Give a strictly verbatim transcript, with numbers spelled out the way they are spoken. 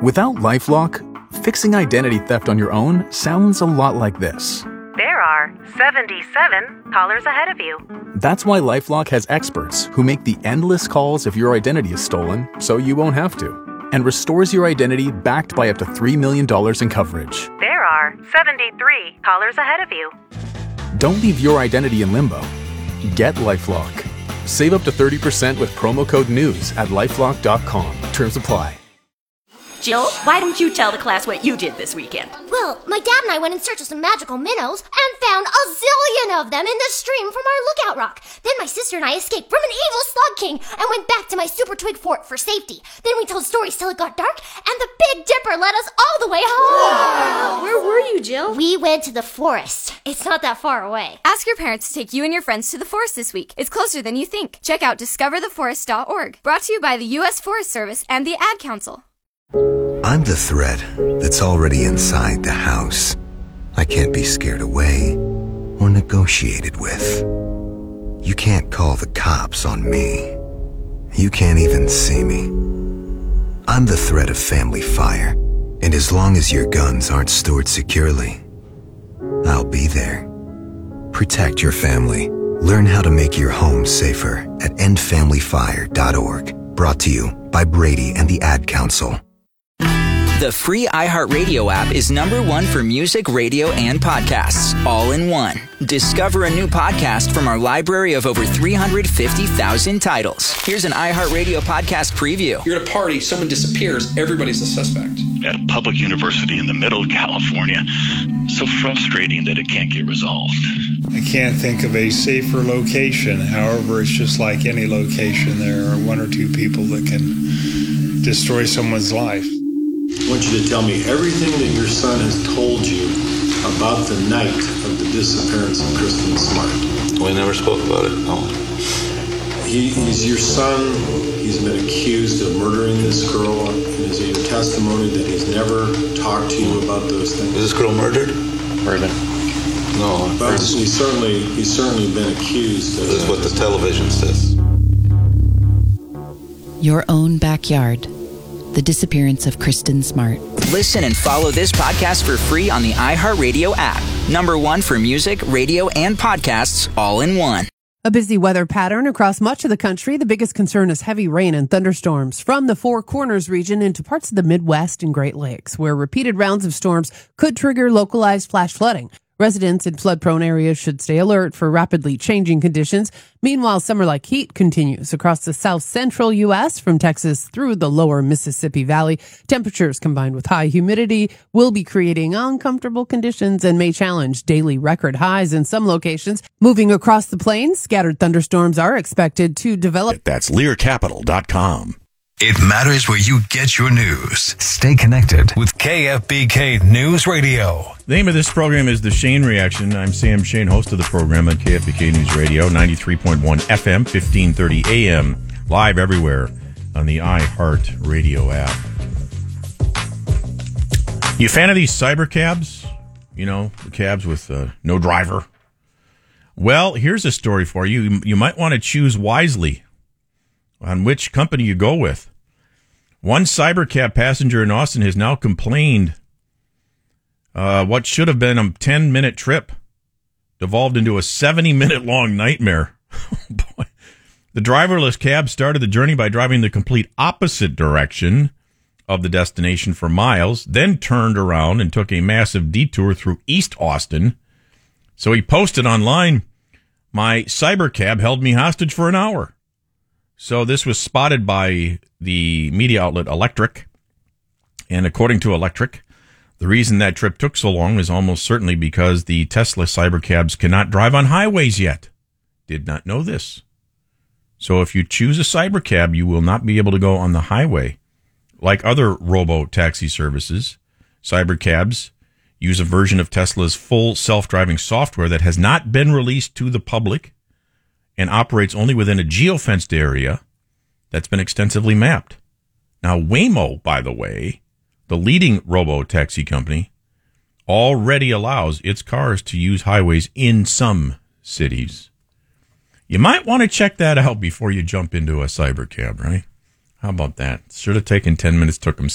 Without LifeLock, fixing identity theft on your own sounds a lot like this. There are seventy-seven callers ahead of you. That's why LifeLock has experts who make the endless calls if your identity is stolen, so you won't have to, and restores your identity backed by up to three million dollars in coverage. There are seventy-three callers ahead of you. Don't leave your identity in limbo. Get LifeLock. Save up to thirty percent with promo code NEWS at lifelock dot com. Terms apply. Jill, why don't you tell the class what you did this weekend? Well, my dad and I went in search of some magical minnows and found a zillion of them in the stream from our lookout rock. Then my sister and I escaped from an evil slug king and went back to my super twig fort for safety. Then we told stories till it got dark, and the Big Dipper led us all the way home. Wow. Where were you, Jill? We went to the forest. It's not that far away. Ask your parents to take you and your friends to the forest this week. It's closer than you think. Check out discover the forest dot org. Brought to you by the U S Forest Service and the Ad Council. I'm the threat that's already inside the house. I can't be scared away or negotiated with. You can't call the cops on me. You can't even see me. I'm the threat of family fire, and as long as your guns aren't stored securely, I'll be there. Protect your family. Learn how to make your home safer at end family fire dot org. Brought to you by Brady and the Ad Council. The free iHeartRadio app is number one for music, radio, and podcasts, all in one. Discover a new podcast from our library of over three hundred fifty thousand titles. Here's an iHeartRadio podcast preview. You're at a party, someone disappears, everybody's a suspect. At a public university in the middle of California, so frustrating that it can't get resolved. I can't think of a safer location. However, it's just like any location. There are one or two people that can destroy someone's life. I want you to tell me everything that your son has told you about the night of the disappearance of Kristen Smart. We never spoke about it, no. He, he's your son. He's been accused of murdering this girl. Is it your testimony that he's never talked to you about those things? Is this girl murdered? Murdered. No. But he's certainly, he's certainly been accused of This is what the television says. Your own backyard. The disappearance of Kristen Smart. Listen and follow this podcast for free on the iHeartRadio app. Number one for music, radio, and podcasts, all in one. A busy weather pattern across much of the country. The biggest concern is heavy rain and thunderstorms from the Four Corners region into parts of the Midwest and Great Lakes, where repeated rounds of storms could trigger localized flash flooding. Residents in flood-prone areas should stay alert for rapidly changing conditions. Meanwhile, summer-like heat continues across the south-central U S from Texas through the lower Mississippi Valley. Temperatures combined with high humidity will be creating uncomfortable conditions and may challenge daily record highs in some locations. Moving across the plains, scattered thunderstorms are expected to develop. That's Lear Capital dot com. It matters where you get your news. Stay connected with K F B K News Radio. The name of this program is The Shane Reaction. I'm Sam Shane, host of the program on K F B K News Radio, ninety-three point one F M, fifteen thirty A M, live everywhere on the iHeart Radio app. You a fan of these cyber cabs? You know, the cabs with uh, no driver? Well, here's a story for you. You might want to choose wisely on which company you go with. One cybercab passenger in Austin has now complained uh, what should have been a ten-minute trip devolved into a seventy-minute long nightmare. Boy. The driverless cab started the journey by driving the complete opposite direction of the destination for miles, then turned around and took a massive detour through East Austin. So he posted online, "My cybercab held me hostage for an hour." So this was spotted by the media outlet Electric. And according to Electric, the reason that trip took so long is almost certainly because the Tesla cybercabs cannot drive on highways yet. Did not know this. So if you choose a cybercab, you will not be able to go on the highway. Like other robo-taxi services, cybercabs use a version of Tesla's full self-driving software that has not been released to the public and operates only within a geofenced area that's been extensively mapped. Now, Waymo, by the way, the leading robo-taxi company, already allows its cars to use highways in some cities. You might want to check that out before you jump into a cybercab, right? How about that? Should have taken ten minutes, took them